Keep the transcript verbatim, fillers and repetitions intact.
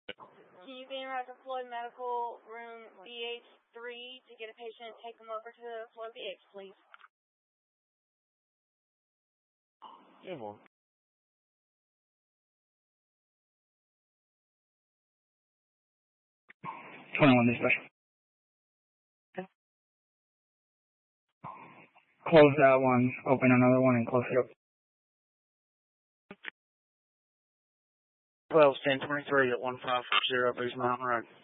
Can you be in right to Floyd Medical Room B H three to get a patient and take them over to Floyd B H, please? Yeah, boy. twenty-one dispatch. Close that one, open another one, and close it up. twelve ten twenty-three at one five zero Boost Mountain Road.